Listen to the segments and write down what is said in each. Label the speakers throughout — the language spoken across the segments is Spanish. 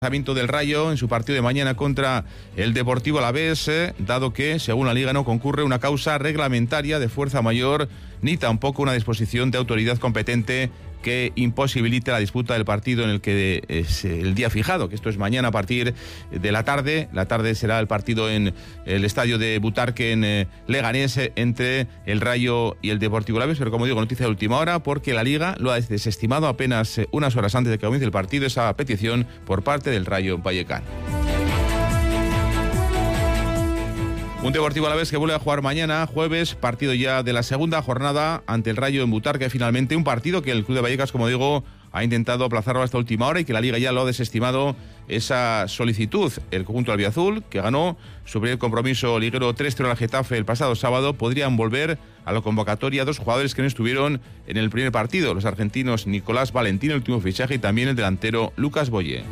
Speaker 1: Lanzamiento del Rayo en su partido de mañana contra el Deportivo Alavés, dado que, según la Liga, no concurre una causa reglamentaria de fuerza mayor ni tampoco una disposición de autoridad competente que imposibilite la disputa del partido en el que es el día fijado, que esto es mañana a partir de la tarde. La tarde será el partido en el estadio de Butarque en Leganés entre el Rayo y el Deportivo Alavés, pero como digo, noticia de última hora porque la Liga lo ha desestimado apenas unas horas antes de que comience el partido, esa petición por parte del Rayo Vallecano. Un Deportivo Alavés que vuelve a jugar mañana, jueves, partido ya de la segunda jornada ante el Rayo en Butarque. Finalmente un partido que el club de Vallecas, como digo, ha intentado aplazarlo hasta última hora y que la Liga ya lo ha desestimado esa solicitud. El conjunto albiazul, que ganó su primer compromiso liguero 3-0 al Getafe el pasado sábado, podrían volver a la convocatoria dos jugadores que no estuvieron en el primer partido, los argentinos Nicolás Valentín, el último fichaje, y también el delantero Lucas Boye.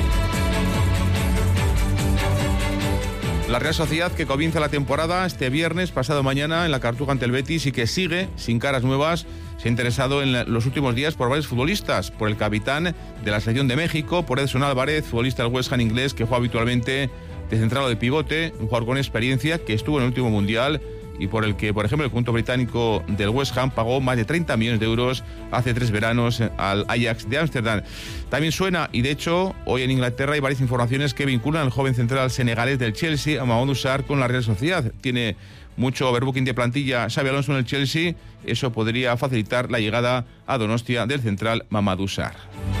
Speaker 1: La Real Sociedad, que comienza la temporada este viernes, pasado mañana, en la Cartuja ante el Betis y que sigue sin caras nuevas, se ha interesado en los últimos días por varios futbolistas, por el capitán de la selección de México, por Edson Álvarez, futbolista del West Ham inglés que juega habitualmente de central o de pivote, un jugador con experiencia que estuvo en el último Mundial y por el que, por ejemplo, el conjunto británico del West Ham pagó más de 30 millones de euros hace 3 veranos al Ajax de Ámsterdam. También suena, y de hecho, hoy en Inglaterra hay varias informaciones que vinculan al joven central senegalés del Chelsea, a Mamadou Sarr, con la Real Sociedad. Tiene mucho overbooking de plantilla Xabi Alonso en el Chelsea, eso podría facilitar la llegada a Donostia del central Mamadou Sarr.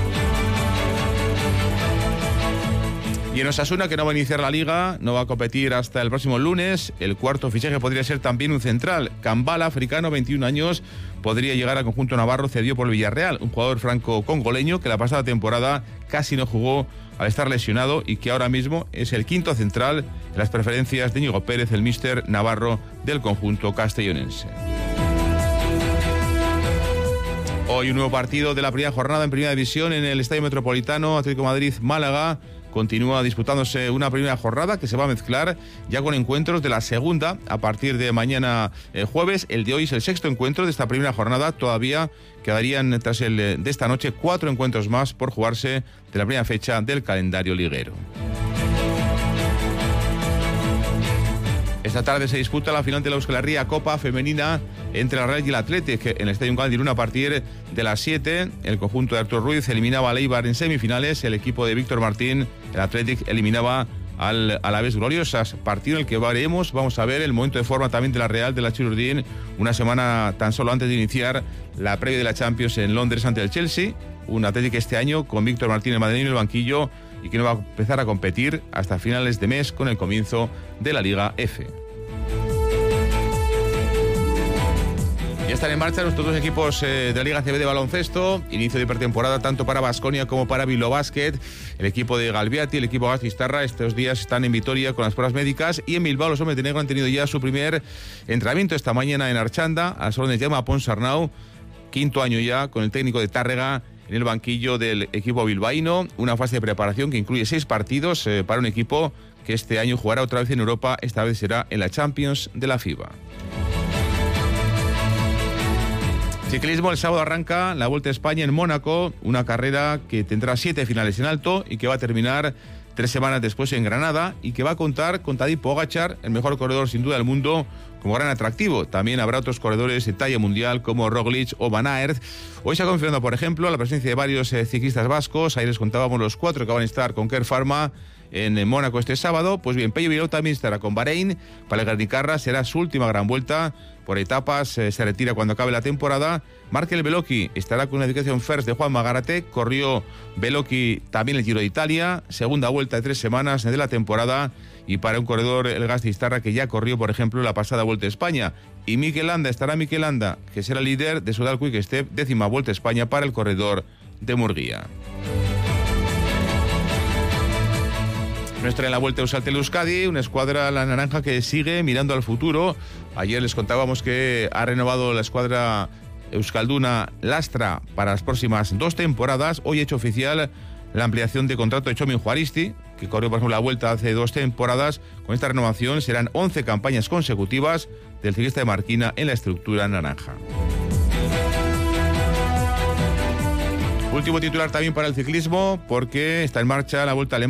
Speaker 1: Y en Osasuna, que no va a iniciar la Liga, no va a competir hasta el próximo lunes. El cuarto fichaje podría ser también un central. Kambala, africano, 21 años, podría llegar al conjunto navarro cedido por el Villarreal. Un jugador franco-congoleño que la pasada temporada casi no jugó al estar lesionado y que ahora mismo es el quinto central en las preferencias de Íñigo Pérez, el míster navarro del conjunto castellonense. Hoy un nuevo partido de la primera jornada en Primera División en el Estadio Metropolitano. Atlético Madrid-Málaga continúa disputándose una primera jornada que se va a mezclar ya con encuentros de la segunda a partir de mañana jueves. El de hoy es el sexto encuentro de esta primera jornada. Todavía quedarían tras el de esta noche 4 encuentros más por jugarse de la primera fecha del calendario liguero. Esta tarde se disputa la final de la Euskal Herria Copa femenina entre la Real y el Athletic en el Estadio Caldirún a partir de las 7. El conjunto de Arturo Ruiz eliminaba al Eibar en semifinales. El equipo de Víctor Martín, el Athletic, eliminaba al Alavés Gloriosas. Partido en el que vamos a ver el momento de forma también de la Real de la Chirurdín, una semana tan solo antes de iniciar la previa de la Champions en Londres ante el Chelsea. Un Athletic este año con Víctor Martín, el madrileño, en el banquillo, y que no va a empezar a competir hasta finales de mes con el comienzo de la Liga F. Ya están en marcha nuestros dos equipos de la Liga CB de baloncesto. Inicio de pretemporada tanto para Baskonia como para Bilbao Basket. El equipo de Galbiati, el equipo Gaztistarra, estos días están en Vitoria con las pruebas médicas. Y en Bilbao los hombres de negro han tenido ya su primer entrenamiento esta mañana en Archanda, a las órdenes de Jaume Ponsarnau. Quinto año ya con el técnico de Tárrega en el banquillo del equipo bilbaíno. Una fase de preparación que incluye 6 partidos para un equipo que este año jugará otra vez en Europa. Esta vez será en la Champions de la FIBA. Ciclismo, el sábado arranca la Vuelta a España en Mónaco, una carrera que tendrá 7 finales en alto y que va a terminar 3 semanas después en Granada y que va a contar con Tadej Pogačar, el mejor corredor sin duda del mundo, como gran atractivo. También habrá otros corredores de talla mundial como Roglic o Van Aert. Hoy se ha confirmado, por ejemplo, la presencia de varios ciclistas vascos. Ahí les contábamos los 4 que van a estar con Kern Pharma en Mónaco este sábado. Pues bien, Pello Bilbao también estará con Bahrein. Para el Garnicarra será su última gran vuelta por etapas, se retira cuando acabe la temporada. Markel Beloki estará con una dedicación first de Juan Magarate. Corrió Beloki también el Giro de Italia, segunda vuelta de 3 semanas de la temporada. Y para un corredor, el Gaztistarra, que ya corrió, por ejemplo, la pasada Vuelta a España. Y Mikel Landa, estará Mikel Landa, que será líder de Sudal Quick Step, 10ª Vuelta a España para el corredor de Murguía. Nuestra en la Vuelta a Euskaltel Euskadi, una escuadra la naranja que sigue mirando al futuro. Ayer les contábamos que ha renovado la escuadra euskalduna Lastra para las próximas 2 temporadas. Hoy ha hecho oficial la ampliación de contrato de Txomin Juaristi, que corrió por ejemplo la Vuelta hace 2 temporadas. Con esta renovación serán 11 campañas consecutivas del ciclista de Marquina en la estructura naranja. Último titular también para el ciclismo, porque está en marcha la Vuelta Alemana.